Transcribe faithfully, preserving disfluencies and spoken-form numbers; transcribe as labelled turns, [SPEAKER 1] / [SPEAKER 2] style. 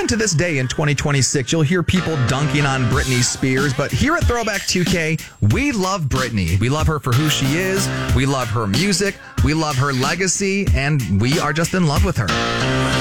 [SPEAKER 1] even to this day in twenty twenty-six, you'll hear people dunking on Britney Spears. But here at Throwback two K, we love Britney. We love her for who she is. We love her music. We love her legacy. And we are just in love with her.